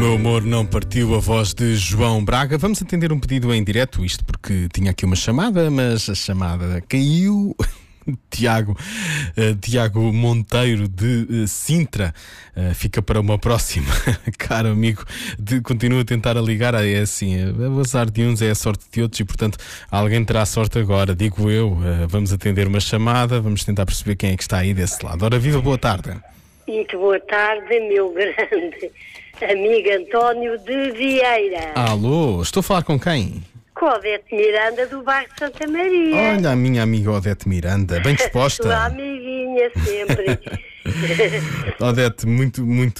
meu amor não partiu, a voz de João Braga. Vamos atender um pedido em direto, isto porque tinha aqui uma chamada, mas a chamada caiu. Tiago Monteiro de Sintra, fica para uma próxima. Caro amigo, continua a tentar a ligar. É assim, o azar de uns é a sorte de outros e portanto alguém terá sorte agora, digo eu. Vamos atender uma chamada, vamos tentar perceber quem é que está aí desse lado. Ora viva, boa tarde. Muito boa tarde, meu grande amigo António de Vieira. Alô, estou a falar com quem? Com a Odete Miranda do bairro Santa Maria. Olha a minha amiga Odete Miranda, bem disposta. Sua amiguinha sempre. Odete, muito